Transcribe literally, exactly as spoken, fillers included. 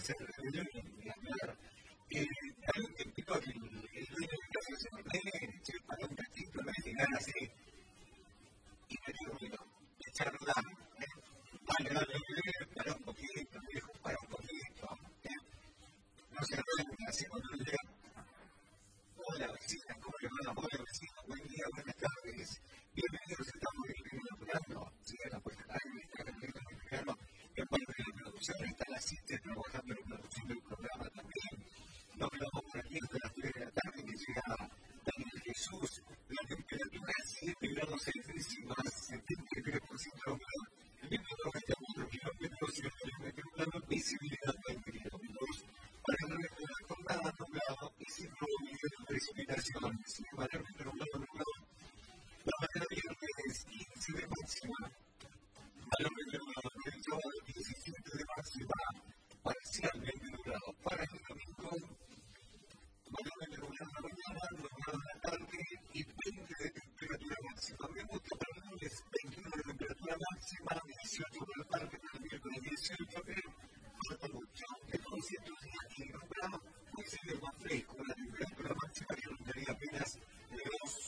ser el dueño de hablar. Algo que explicó que el dueño de casa se me se paró un ratito, no es llegar así. Y me dijo, bueno, echar dame. Vale, dale, para un poquito, viejo, para un poquito. No se arregla así cuando uno llega. Hola vecina, ¿cómo le va? Hola vecina, buen día, buenas tardes. Bienvenidos, estamos en el mismo plano. Sí, en la puesta de aire, está en el mismo plano. En parte de la producción está la CITE trabajando en la producción del programa también. Nos quedamos por aquí hasta las tres de la tarde que llega Daniel Jesús. La temperatura es siete grados centésimas, setenta y tres por ciento de humedad. El viento noventa y cuatro kilómetros y el termómetro plano, visibilidad veinte kilómetros. Para el resto de la jornada, nublado y sin probabilidad de precipitaciones. Para el resto nublado, nublado. La mañana viernes quince de máxima. Para el resto nublado, el sábado diecisiete de máxima. Parcialmente nublado. Para el domingo, mayormente nublado en la mañana, nublado en la tarde y veinte de temperatura máxima. Me gusta para el lunes, veintiuno de temperatura máxima, dieciocho para la tarde, para el miércoles dieciocho, pero falta mucho. El concierto